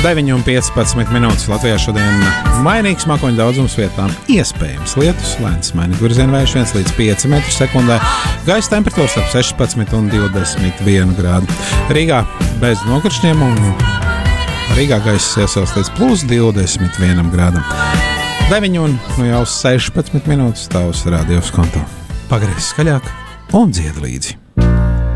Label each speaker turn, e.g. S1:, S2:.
S1: 9,15 minūtes Latvijā šodien mainīgs mākoņu daudzums vietām. Iespējams lietus, lēns maiņu virziena vējš 1 līdz 5 m/sekundē. Gaisa temperatūra starp 16 un 21 grādu. Rīgā bez nokrišņiem un Rīgā gaisa iesils līdz plus 21 grādam. 9 un nu jau 16 minūtes tavs radios konto. Pagriez skaļāk un dzied līdzi.